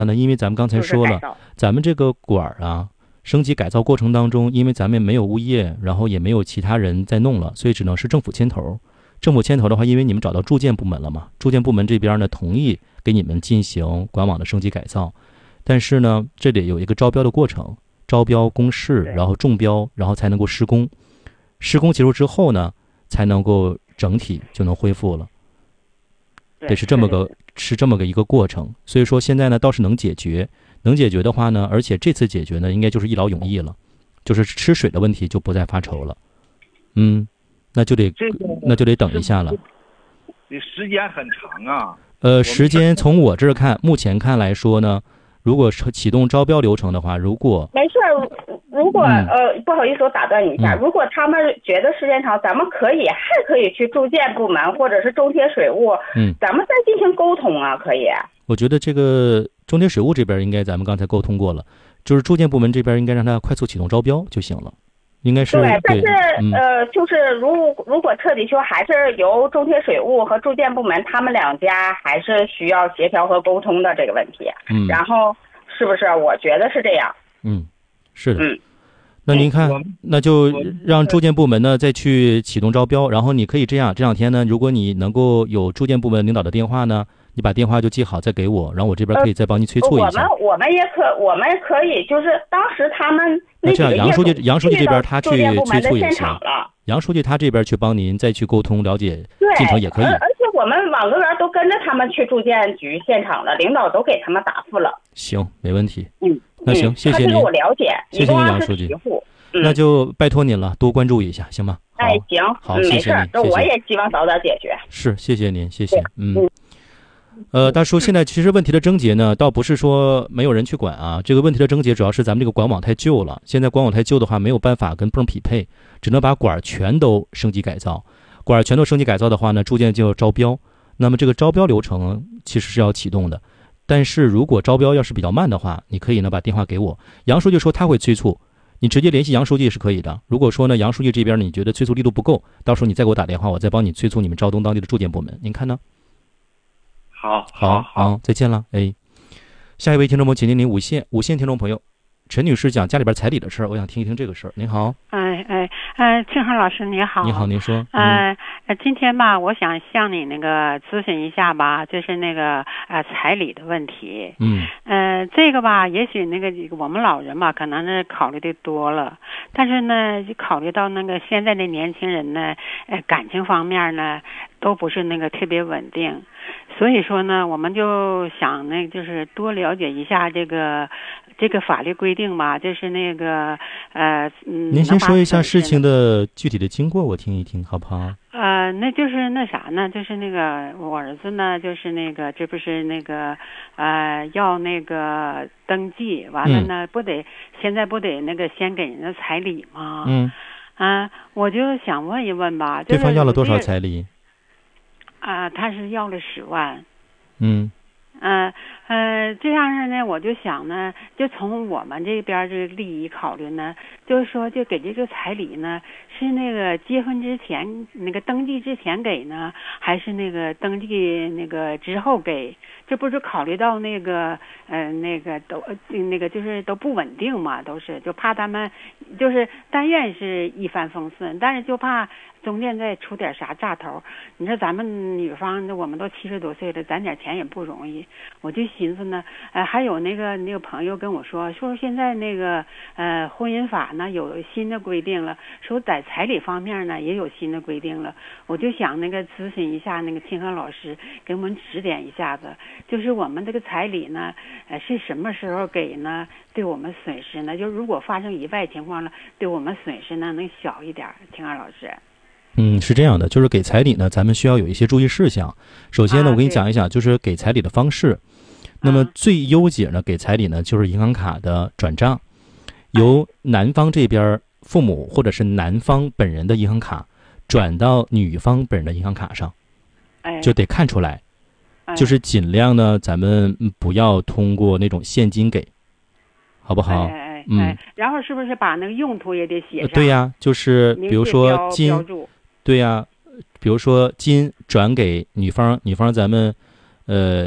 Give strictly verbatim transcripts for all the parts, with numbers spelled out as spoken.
那因为咱们刚才说了，咱们这个管儿啊，升级改造过程当中，因为咱们没有物业，然后也没有其他人在弄了，所以只能是政府牵头。政府牵头的话，因为你们找到住建部门了嘛，住建部门这边呢同意给你们进行管网的升级改造，但是呢，这里有一个招标的过程，招标公示，然后中标，然后才能够施工。施工结束之后呢，才能够整体就能恢复了。得是这么个是这么个一个过程。所以说现在呢倒是能解决，能解决的话呢，而且这次解决呢，应该就是一劳永逸了，就是吃水的问题就不再发愁了。嗯。那就得那就得等一下了， 时间很长啊。 呃，时间从我这儿看，目前看来说呢，如果是启动招标流程的话，如果没事儿，如果、嗯、呃不好意思，我打断你一下、嗯，如果他们觉得时间长，咱们可以还可以去住建部门或者是中铁水务， 嗯， 咱们再进行沟通啊，可以。 我觉得这个中铁水务这边应该咱们刚才沟通过了，就是住建部门这边应该让他快速启动招标就行了。应该是对，但是、 嗯、 呃，就是如如果彻底修，还是由中铁水务和住建部门他们两家还是需要协调和沟通的这个问题。 嗯， 然后是不是？我觉得是这样。 嗯，是的。 嗯， 那您看，那就让住建部门呢再去启动招标，然后你可以这样，这两天呢，如果你能够有住建部门领导的电话呢，你把电话就记好再给我，然后我这边可以再帮你催促一下。 呃、我们我们也可我们可以，就是当时他们那这样，杨书记杨书记这边他去催促也行。 了杨书记他这边去帮您再去沟通了解进程也可以。 而且我们网格员都跟着他们去住建局现场了，领导都给他们答复了。 行，没问题。 嗯， 那行， 嗯、 谢谢您。 他这个我了解， 谢谢您，杨书记。 嗯、 那就拜托您了，多关注一下，行吗？ 哎，行， 好， 嗯、 谢谢您。 这我也希望早点解决。 是，谢谢您，谢谢。嗯。嗯呃，大叔，现在其实问题的症结呢，倒不是说没有人去管啊，这个问题的症结主要是咱们这个管网太旧了。现在管网太旧的话，没有办法跟泵匹配，只能把管全都升级改造。管全都升级改造的话呢，住建就要招标。那么这个招标流程其实是要启动的，但是如果招标要是比较慢的话，你可以呢把电话给我，杨书记说他会催促，你直接联系杨书记是可以的。如果说呢杨书记这边你觉得催促力度不够，到时候你再给我打电话，我再帮你催促你们昭东当地的住建部门，您看呢？ 好， 好，好，再见了。哎，下一位听众朋友，请您您五线五线听众朋友，陈女士讲家里边彩礼的事儿，我想听一听这个事儿。您好， 哎哎哎，庆恒老师你好。 你好，您说。 嗯、呃，今天吧，我想向你那个咨询一下吧，就是那个呃彩礼的问题。 嗯。 呃，这个吧，也许那个我们老人吧，可能是考虑的多了，但是呢，考虑到那个现在的年轻人呢，呃，感情方面呢，都不是那个特别稳定。所以说呢，我们就想呢，就是多了解一下这个这个法律规定吧，就是那个呃，嗯。 您先说一下事情的具体的经过，我听一听，好不好？ 呃，那就是那啥呢，就是那个我儿子呢，就是那个这不是那个呃要那个登记，完了呢、嗯、不得现在不得那个先给人家彩礼吗？ 嗯。 啊、呃，我就想问一问吧，就是、 对方要了多少彩礼？ 啊、呃，他是要了十万。 嗯。 嗯 呃, 呃，这样式呢，我就想呢，就从我们这边这个利益考虑呢，就是说，就给这个彩礼呢，是那个结婚之前那个登记之前给呢，还是那个登记那个之后给？这不是考虑到那个呃那个都那个就是都不稳定嘛，都是就怕他们就是但愿是一帆风顺，但是就怕中间再出点啥炸头。你说咱们女方我们都七十多岁了，攒点钱也不容易。我就寻思呢，呃，还有那个那个朋友跟我说，说现在那个呃婚姻法呢有新的规定了，说在彩礼方面呢也有新的规定了。我就想那个咨询一下那个庆恒老师，给我们指点一下子，就是我们这个彩礼呢，呃是什么时候给呢？对我们损失呢？就如果发生意外情况了，对我们损失呢能小一点。庆恒老师。 嗯，是这样的，就是给彩礼呢，咱们需要有一些注意事项。首先呢，我给你讲一讲，就是给彩礼的方式。那么最优解呢，给彩礼呢，就是银行卡的转账，由男方这边父母或者是男方本人的银行卡转到女方本人的银行卡上，就得看出来，就是尽量呢，咱们不要通过那种现金给，好不好？ 哎嗯，然后是不是把那个用途也得写上？ 对呀，就是比如说金。对呀、啊，比如说金转给女方，女方咱们，呃，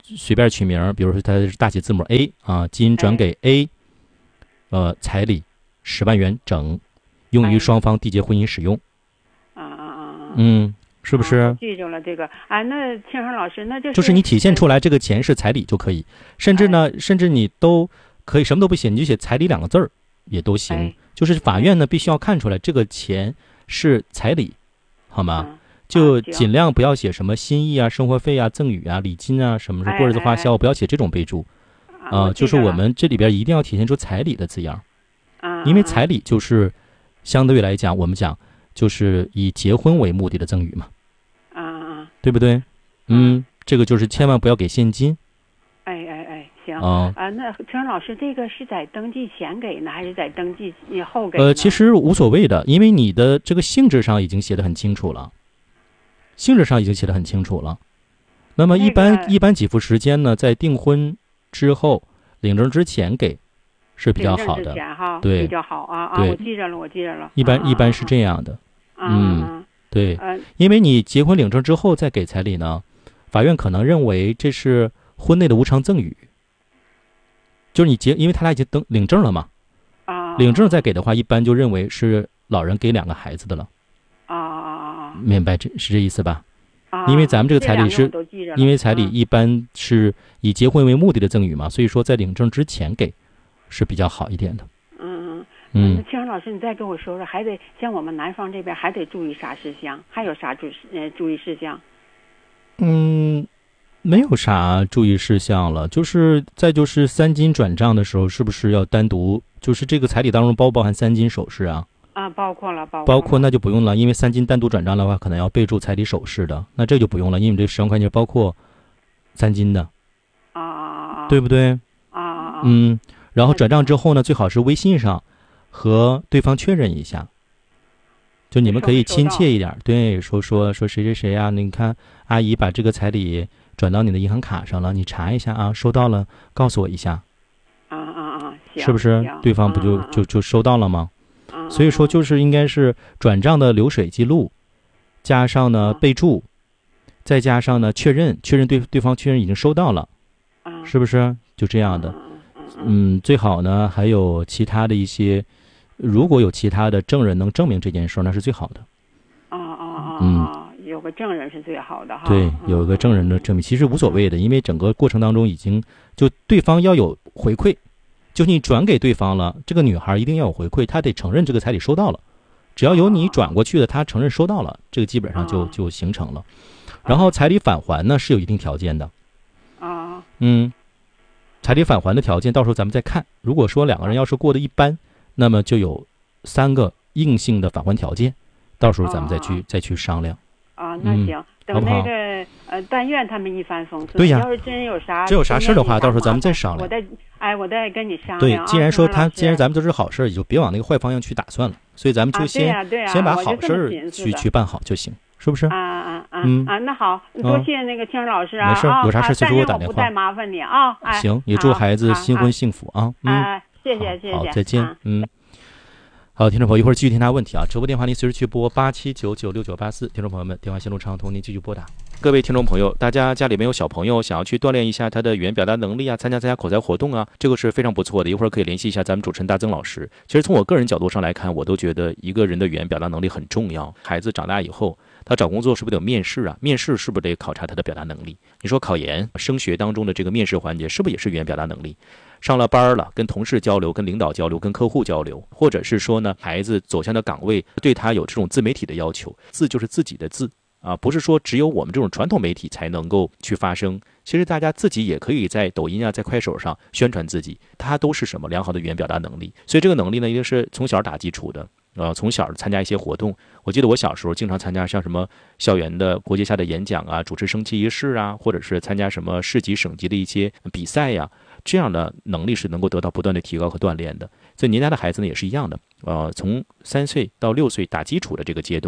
随便取名，比如说它是大写字母 A 啊，基因转给 A，、哎、呃，彩礼十万元整，用于双方缔结婚姻使用。 啊啊啊！ 嗯，是不是？ 啊、记住了这个啊，那庆生老师，那就是就是你体现出来这个钱是彩礼就可以，甚至呢， 哎、 甚至你都可以什么都不写，你就写彩礼两个字儿也都行。 哎、 就是法院呢必须要看出来这个钱是彩礼，好吗？ 嗯就尽量不要写什么心意啊、生活费啊、赠与啊、礼金啊，什么是过日子花销， 哎哎哎不要写这种备注。啊、呃，就是我们这里边一定要体现出彩礼的字样， 啊， 因为彩礼就是相对来讲，我们讲就是以结婚为目的的赠与嘛， 啊啊， 对不对？嗯，这个就是千万不要给现金。 哎哎哎，行啊、 啊，那陈老师，这个是在登记前给呢，还是在登记后给呢？ 呃，其实无所谓的，因为你的这个性质上已经写得很清楚了。性质上已经写得很清楚了，那么一般、那个、一般给付时间呢，在订婚之后领证之前给是比较好的，对， 比较好啊啊！我记着了，我记着了。 一般、 啊、 一般是这样的， 啊、 嗯，对、 啊， 因为你结婚领证之后再给彩礼呢，法院可能认为这是婚内的无偿赠与，就是你结，因为他俩已经登领证了嘛， 啊， 领证再给的话，一般就认为是老人给两个孩子的了。明白，这是这意思吧？ 啊， 因为咱们这个彩礼是，因为彩礼一般是以结婚为目的的赠与嘛，所以说在领证之前给是比较好一点的。 嗯嗯。 那庆生老师，你再跟我说说，还得像我们男方这边还得注意啥事项？还有啥注呃注意事项？ 嗯，没有啥注意事项了，就是再就是三金转账的时候，是不是要单独？就是这个彩礼当中包不包含三金首饰啊？ 啊，包括了，包括包括那就不用了，因为三金单独转账的话，可能要备注彩礼首饰的，那这就不用了，因为这十万块钱包括三金的， 啊啊对不对？ 啊啊嗯，然后转账之后呢，最好是微信上和对方确认一下，就你们可以亲切一点，对，说说说谁谁谁啊，你看阿姨把这个彩礼转到你的银行卡上了，你查一下啊，收到了告诉我一下， 啊啊啊， 是不是？对方不就就就收到了吗？所以说，就是应该是转账的流水记录，加上呢备注，再加上呢确认，确认对对方确认已经收到了，是不是？就这样的。嗯，最好呢还有其他的一些，如果有其他的证人能证明这件事，那是最好的。 啊啊啊！ 嗯， 有个证人是最好的哈。 对，有个证人的证明，其实无所谓的，因为整个过程当中已经就对方要有回馈。就你转给对方了，这个女孩一定要有回馈，她得承认这个彩礼收到了。只要有你转过去的，她承认收到了，这个基本上就就形成了。然后彩礼返还呢是有一定条件的。 啊， 嗯，彩礼返还的条件到时候咱们再看。如果说两个人要是过得一般，那么就有三个硬性的返还条件，到时候咱们再去再去商量。 啊，那行，等那个呃，但愿他们一帆风顺。 对呀， 要是真有啥真有啥事的话，到时候咱们再商量。 我再哎，我再跟你商量。 对，既然说他，既然咱们都是好事，也就别往那个坏方向去打算了。所以咱们就先先把好事去去办好就行，是不是？ 啊啊啊嗯啊，那好，多谢那个庆老师啊。 没事，有啥事随时给我打电话。 不再麻烦你啊。 行，也祝孩子新婚幸福啊。 嗯，谢谢谢谢。 好，再见。嗯。好，听众朋友，一会儿继续听他问题啊。直播电话您随时去拨八七九九六九八四，听众朋友们，电话线路畅通，您继续拨打。各位听众朋友，大家家里面有小朋友，想要去锻炼一下他的语言表达能力啊，参加参加口才活动啊，这个是非常不错的。一会儿可以联系一下咱们主持人大曾老师。其实从我个人角度上来看，我都觉得一个人的语言表达能力很重要。孩子长大以后，他找工作是不是得有面试啊？面试是不是得考察他的表达能力？你说考研、升学当中的这个面试环节，是不是也是语言表达能力？上了班了，跟同事交流，跟领导交流，跟客户交流，或者是说呢，孩子走向的岗位对他有这种自媒体的要求，字就是自己的字啊，不是说只有我们这种传统媒体才能够去发声。其实大家自己也可以在抖音啊，在快手上宣传自己，它都是什么良好的语言表达能力。所以这个能力呢，一定是从小打基础的。呃，从小参加一些活动，我记得我小时候经常参加像什么校园的国际下的演讲啊，主持升旗仪式啊，或者是参加什么市级、省级的一些比赛呀、啊，这样的能力是能够得到不断的提高和锻炼的。所以您家的孩子呢也是一样的，呃，从三岁到六岁打基础的这个阶段，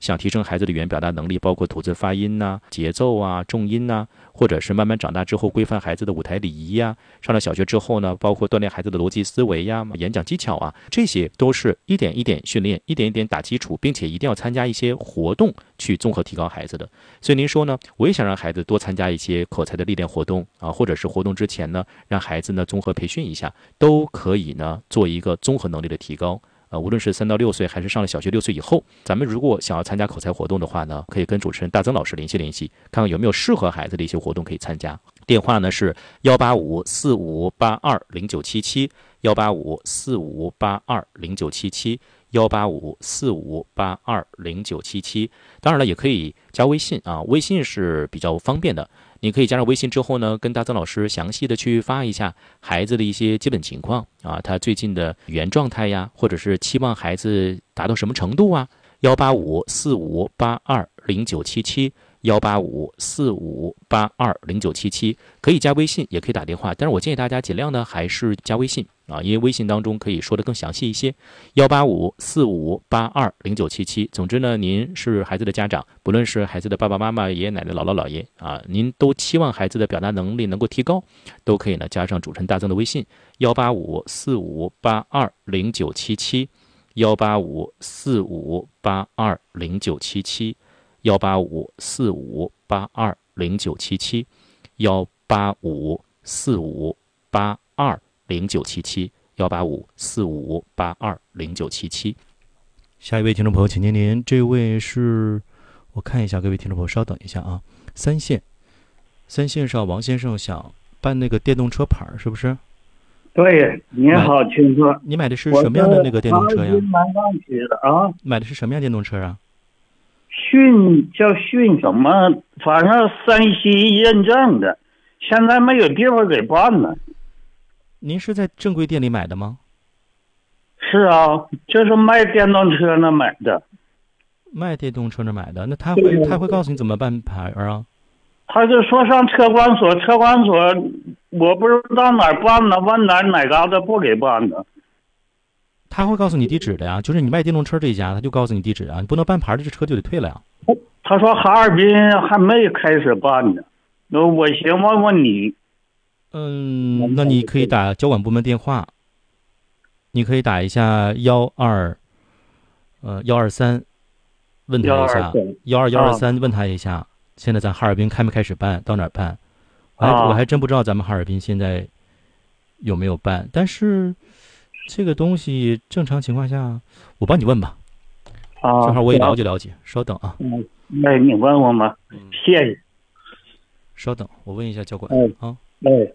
想提升孩子的语言表达能力，包括吐字发音呐、节奏啊、重音呐，或者是慢慢长大之后规范孩子的舞台礼仪呀，上了小学之后呢，包括锻炼孩子的逻辑思维呀、演讲技巧啊，这些都是一点一点训练，一点一点打基础，并且一定要参加一些活动去综合提高孩子的。所以您说呢，我也想让孩子多参加一些口才的历练活动啊，或者是活动之前呢，让孩子呢综合培训一下，都可以呢做一个综合能力的提高。呃，无论是三到六岁，还是上了小学六岁以后，咱们如果想要参加口才活动的话呢，可以跟主持人大曾老师联系联系，看看有没有适合孩子的一些活动可以参加。电话呢是幺八五四五八二零九七七，幺八五四五八二零九七七，幺八五四五八二零九七七。当然了，也可以加微信啊，微信是比较方便的。你可以加上微信之后呢，跟大曾老师详细的去发一下孩子的一些基本情况啊，他最近的语言状态呀，或者是期望孩子达到什么程度啊。幺八五四五八二零九七七，幺八五四五八二零九七七，可以加微信，也可以打电话，但是我建议大家尽量呢还是加微信啊，因为微信当中可以说的更详细一些。幺八五四五八二零九七七，总之呢，您是孩子的家长，不论是孩子的爸爸妈妈、爷爷奶奶、姥姥姥爷啊，您都期望孩子的表达能力能够提高，都可以呢加上主持人大曾的微信幺八五四五八二零九七七，幺八五四五八二零九七七。幺八五四五八二零九七七，幺八五四五八二零九七七，幺八五四五八二零九七七。下一位听众朋友，请您您，这位是我看一下，各位听众朋友稍等一下啊。三线，三线上王先生想办那个电动车牌，是不是？ 对，你好，请说。 你买的是什么样的那个电动车呀？ 南岗区的啊。 买的是什么样电动车啊？ 迅叫迅什么？反正山西认证的，现在没有地方给办呢。 您是在正规店里买的吗？ 是啊，就是卖电动车那买的。 卖电动车那买的，那他会他会告诉你怎么办牌啊？ 他就说上车管所，车管所我不知道哪儿办呢，问哪哪嘎达不给办呢。 他会告诉你地址的呀，就是你卖电动车这一家，他就告诉你地址啊，你不能办牌，这车就得退了呀。 他说哈尔滨还没开始办呢，那我先问问你。 嗯，那你可以打交管部门电话，你可以打一下幺二，呃幺二三，问他一下幺二幺二三，问他一下，现在咱哈尔滨开没开始办，到哪儿办？我还、啊、我还真不知道咱们哈尔滨现在有没有办，但是。这个东西正常情况下，我帮你问吧。啊，正好我也了解了解，稍等啊。 嗯，那你问问吧，谢谢。 稍等，我问一下交管、 嗯、 啊。 哎，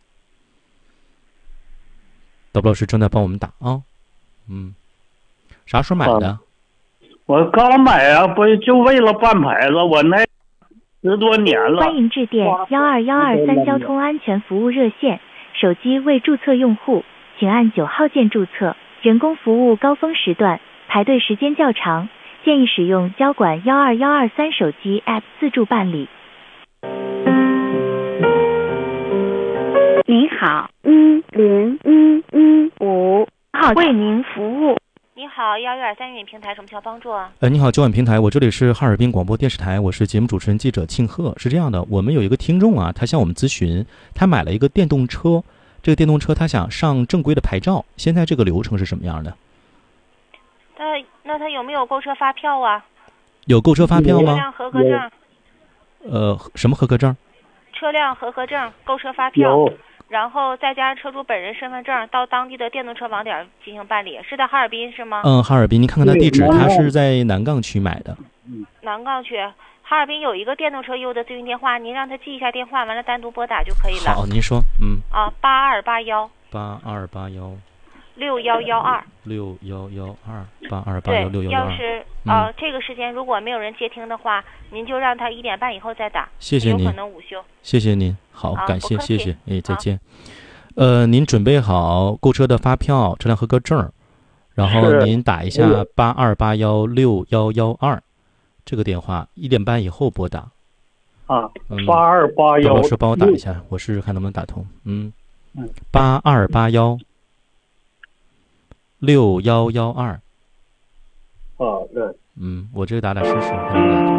导播老师正在帮我们打啊。嗯，啥时候买的？ 啊、我刚买啊，不就为了办牌子，我那十多年了。 欢迎致电幺二幺二三交通安全服务热线，手机未注册用户。请按九号键注册，人工服务高峰时段排队时间较长，建议使用交管幺二幺二三手机 App 自助办理。 您好，一零一一五号为您服务。 你好，幺一二三运营平台，什么需要帮助啊？ 呃，你好，交管平台，我这里是哈尔滨广播电视台，我是节目主持人记者庆贺。是这样的，我们有一个听众啊，他向我们咨询，他买了一个电动车。这个电动车他想上正规的牌照，现在这个流程是什么样的？ 那那他有没有购车发票啊？ 有购车发票吗？ 车辆合格证。 呃，什么合格证？ 车辆合格证、购车发票，然后再加上车主本人身份证，到当地的电动车网点进行办理。是在哈尔滨是吗？ 嗯，哈尔滨，您看看他地址，他是在南岗区买的。 南岗区。哈尔滨有一个电动车业务的咨询电话，您让他记一下电话，完了单独拨打就可以了。 好，您说，嗯。 啊，八二八幺。 八二八幺。 六幺幺二。 六幺幺二。八二八幺六幺幺二。 要是呃、嗯、这个时间如果没有人接听的话，您就让他一点半以后再打。 谢谢您。 有可能午休。 谢谢您，好， 啊、 感谢，谢谢，哎，再见。 啊、 呃，您准备好购车的发票、车辆合格证，然后您打一下八二八幺六幺幺二这个电话，一点半以后拨打。 啊，八二八幺， 老师帮我打一下，我试试看能不能打通。嗯，八二八幺六幺幺二。 好的。 嗯，我这个打打试试，看能不能